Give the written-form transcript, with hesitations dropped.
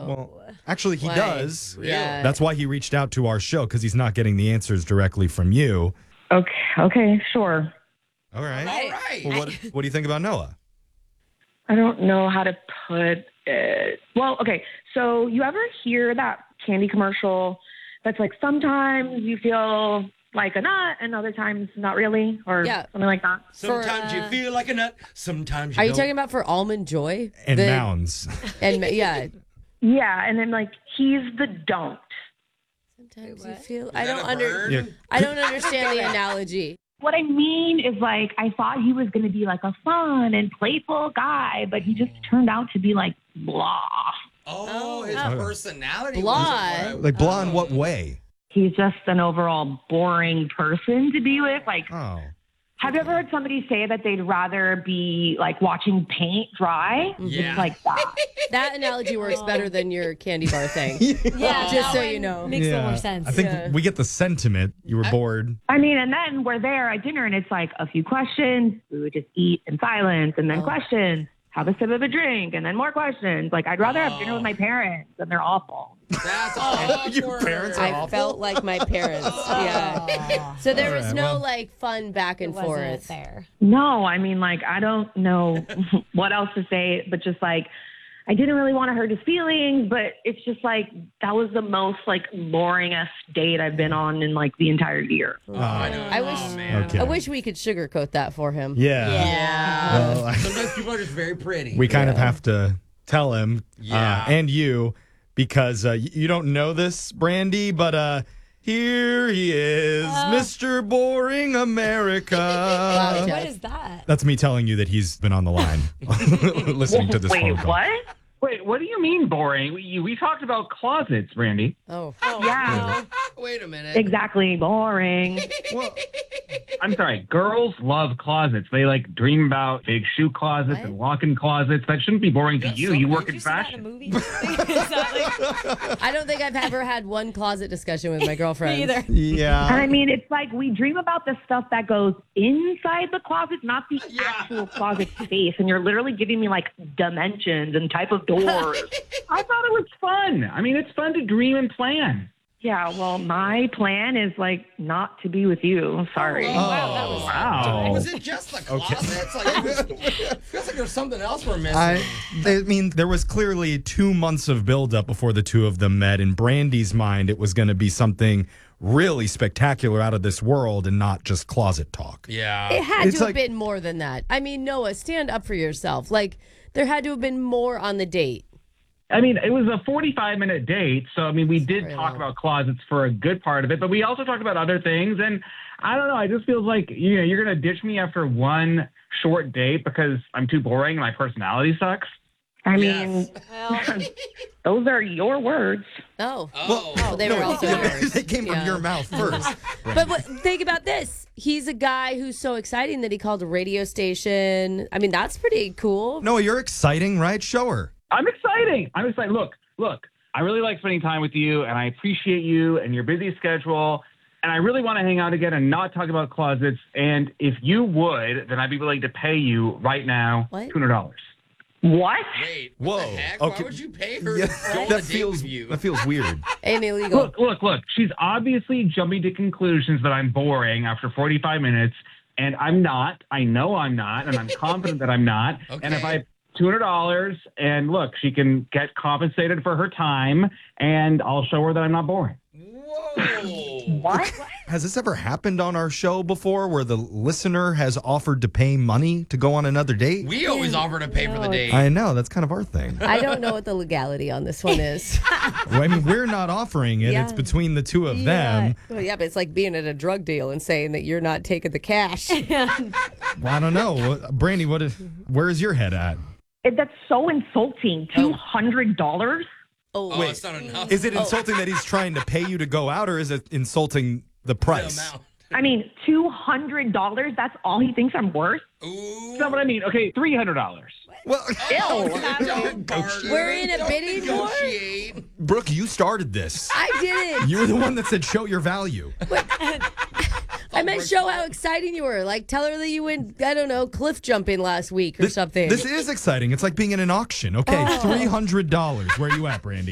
Well, actually, he does. Yeah. That's why he reached out to our show, because he's not getting the answers directly from you. Okay, sure. All right. All right. Well, what do you think about Noah? I don't know how to put it. Well, okay. So you ever hear that candy commercial that's like sometimes you feel like a nut and other times not really, or something like that? Sometimes you feel like a nut. Sometimes you Are you don't. talking about for Almond Joy? And Mounds. And yeah. Yeah, and then like he's the don't. Sometimes you feel. Is that a burn? Yeah. I don't understand the analogy. What I mean is, like, I thought he was going to be like a fun and playful guy, but he just turned out to be like blah. Oh, his personality. Blah. Like, blah in what way? He's just an overall boring person to be with. Like, Oh. have you ever heard somebody say that they'd rather be like watching paint dry? Yeah. It's like that. That analogy works better than your candy bar thing. Yeah, Just that so one you know. Makes a little more sense. I think we get the sentiment. You were bored. I mean, and then we're there at dinner and it's like a few questions. We would just eat in silence and then questions. Have a sip of a drink and then more questions. Like, I'd rather have dinner with my parents and they're awful. That's awkward. Your parents are I awful. felt like my parents. Yeah. So there was All right, no well. like fun back and Wasn't forth. there. No, I mean, like, I don't know what else to say, but just like, I didn't really want to hurt his feelings, but it's just like, that was the most like boringest date I've been on in like the entire year. I wish we could sugarcoat that for him. Yeah. Well, Sometimes people are just very pretty. we kind of have to tell him Yeah. and you, because you don't know this, Brandy, but here he is, Mr. Boring America. What is that? That's me telling you that he's been on the line listening to this phone call. What? Wait, what do you mean boring? We talked about closets, Randy. Oh. Yeah, Wait a minute. exactly. Boring. I'm sorry. Girls love closets. They like dream about big shoe closets and walk-in closets. That shouldn't be boring to you. You work in fashion. Movie? Is that like, I don't think I've ever had one closet discussion with my girlfriend. me either? And Yeah. I mean, it's like we dream about the stuff that goes inside the closet, not the actual closet space. And you're literally giving me like dimensions and type of doors. I thought it was fun. I mean, it's fun to dream and plan. Yeah, well, my plan is like not to be with you. Sorry. Wow. Was it just the closets? Like, it feels like there's something else we're missing. I mean, there was clearly 2 months of buildup before the two of them met. In Brandy's mind, it was going to be something really spectacular, out of this world, and not just closet talk. Yeah. It had It's to like- have been more than that. I mean, Noah, stand up for yourself. Like, there had to have been more on the date. I mean, it was a 45-minute date. So, I mean, we did very talk long. about closets for a good part of it, but we also talked about other things. And I don't know. I just feels like, you're going to ditch me after one short date because I'm too boring and my personality sucks. I Yes. mean, those are your words. Oh. Oh. They were also yours. They came from Yeah. your mouth first. But think about this. He's a guy who's so exciting that he called a radio station. I mean, that's pretty cool. Noah, you're exciting, right? Show her. I'm exciting. Look, I really like spending time with you, and I appreciate you and your busy schedule. And I really want to hang out again and not talk about closets. And if you would, then I'd be willing to pay you right now What? $200. What? Wait. Whoa. What the heck? Okay. Why would you pay her Yeah, to go on a that date feels with you? that feels weird. Ain't illegal. Look. She's obviously jumping to conclusions that I'm boring after 45 minutes. And I'm not. I know I'm not. And I'm confident that I'm not. And if Okay. I $200, and look, she can get compensated for her time, and I'll show her that I'm not boring. Whoa. What? Has this ever happened on our show before, where the listener has offered to pay money to go on another date? We always offer to pay for the date. I know, that's kind of our thing. I don't know what the legality on this one is. Well, I mean, we're not offering it. Yeah. It's between the two of them. Well, yeah, but it's like being at a drug deal and saying that you're not taking the cash. Well, I don't know. Brandy, where is your head at? That's so insulting. $200? Oh, Oh, it's not enough. Is it insulting that he's trying to pay you to go out, or is it insulting the price? amount. I mean, $200? That's all he thinks I'm worth? Ooh. That's what I mean. Okay, $300. Well, Don't barter. We're in a Don't bidding war? negotiate. Brooke, you started this. I didn't. You were the one that said show your value. I meant show how exciting you were. Like, tell her that you went, I don't know, cliff jumping last week or something. This is exciting. It's like being in an auction. Okay, $300. Where are you at, Brandy?